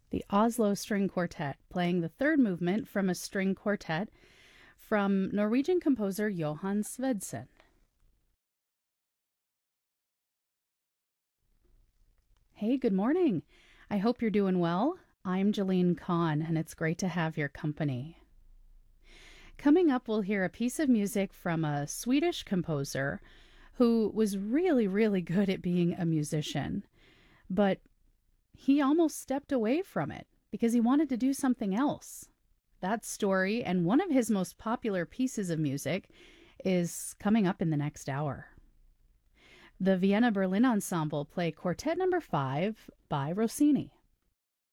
The Oslo String Quartet, playing the third movement from a string quartet from Norwegian composer Johan Svendsen. Hey, good morning. I hope you're doing well. I'm Jeline Kahn, and it's great to have your company. Coming up, we'll hear a piece of music from a Swedish composer who was really, really good at being a musician, but he almost stepped away from it because he wanted to do something else. That story and one of his most popular pieces of music is coming up in the next hour. The Vienna Berlin Ensemble play Quartet Number 5 by Rossini.